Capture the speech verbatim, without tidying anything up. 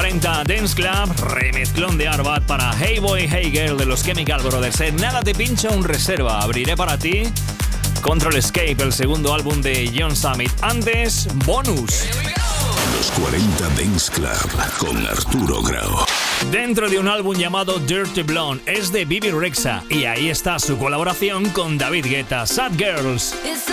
cuarenta Dance Club, remezclón de Arbat para Hey Boy, Hey Girl de los Chemical Brothers. En nada te pincha un reserva, abriré para ti Control Escape, el segundo álbum de John Summit. Antes, bonus. Los cuarenta Dance Club con Arturo Grau. Dentro de un álbum llamado Dirty Blonde, es de Bibi Rexha y ahí está su colaboración con David Guetta, Sad Girls.